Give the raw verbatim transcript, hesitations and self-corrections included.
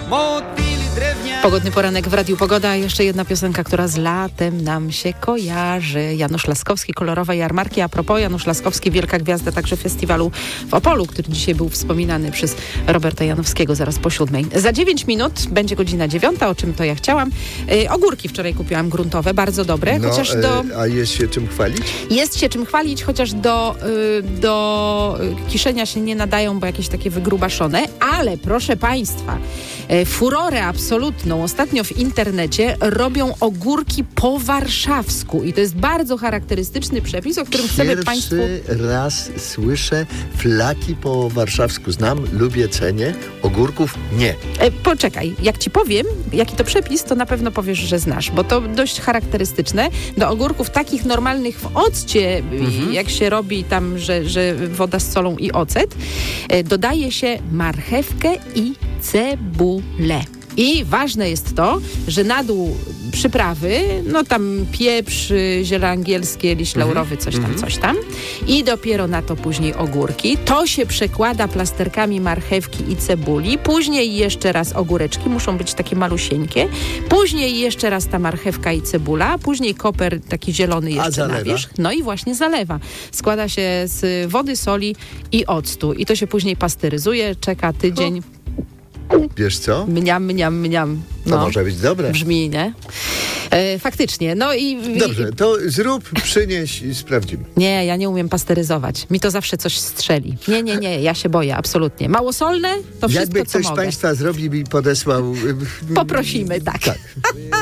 Pogodny poranek w Radiu Pogoda. Jeszcze jedna piosenka, która z latem nam się kojarzy. Janusz Laskowski, Kolorowe jarmarki. A propos, Janusz Laskowski, wielka gwiazda także festiwalu w Opolu, który dzisiaj był wspominany przez Roberta Janowskiego zaraz po siódmej. Za dziewięć minut będzie godzina dziewiąta, o czym to ja chciałam. Yy, ogórki wczoraj kupiłam gruntowe, bardzo dobre. No, chociaż do... A jest się czym chwalić? Jest się czym chwalić, chociaż do, yy, do kiszenia się nie nadają, bo jakieś takie wygrubaszone. Ale proszę Państwa, yy, furorę absolutną ostatnio w internecie robią ogórki po warszawsku i to jest bardzo charakterystyczny przepis, o którym Pierwszy chcemy Państwu... raz słyszę flaki po warszawsku. Znam, lubię, cenię. Ogórków nie. E, poczekaj, jak Ci powiem, jaki to przepis, to na pewno powiesz, że znasz, bo to dość charakterystyczne. Do ogórków takich normalnych w occie, mhm. jak się robi tam, że, że woda z solą i ocet, e, dodaje się marchewkę i cebulę. I ważne jest to, że na dół przyprawy, no tam pieprz, ziele angielskie, liść laurowy, coś tam, coś tam. I dopiero na to później ogórki. To się przekłada plasterkami marchewki i cebuli. Później jeszcze raz ogóreczki, muszą być takie malusieńkie. Później jeszcze raz ta marchewka i cebula. Później koper taki zielony jeszcze na wierzch. No i właśnie zalewa. Składa się z wody, soli i octu. I to się później pasteryzuje, czeka tydzień. Wiesz co? Mniam, mniam, mniam. No. To może być dobre. Brzmi, nie? E, faktycznie. No i... Dobrze, to zrób, przynieś i sprawdzimy. Nie, ja nie umiem pasteryzować. Mi to zawsze coś strzeli. Nie, nie, nie, ja się boję, absolutnie. Małosolne? To wszystko, Jakby co ktoś mogę. z Państwa zrobił i podesłał... Poprosimy, tak. tak.